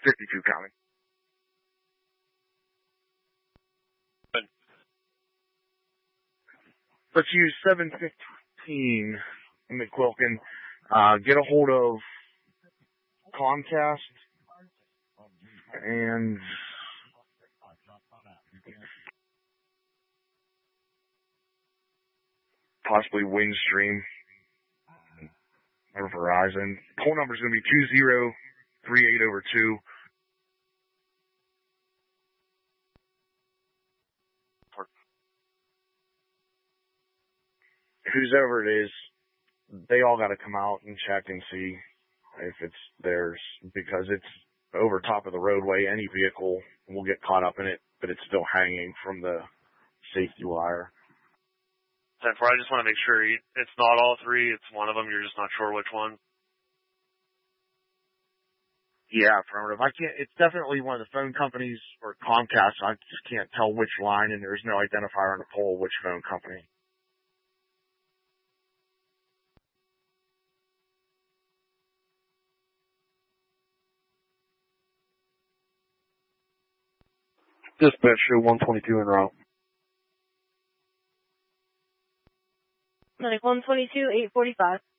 52 counting. Let's use 715 in McQuilkin. Get a hold of Comcast and possibly Windstream or Verizon. Poll number is going to be 2038/2. Whoever it is, they all got to come out and check and see if it's theirs, because it's over top of the roadway. Any vehicle will get caught up in it, but it's still hanging from the safety wire. 10-4, I just want to make sure it's not all three. It's one of them. You're just not sure which one. Yeah, affirmative. It's definitely one of the phone companies or Comcast. I just can't tell which line, and there's no identifier on the pole which phone company. Dispatch show 122 en route. 122, 845.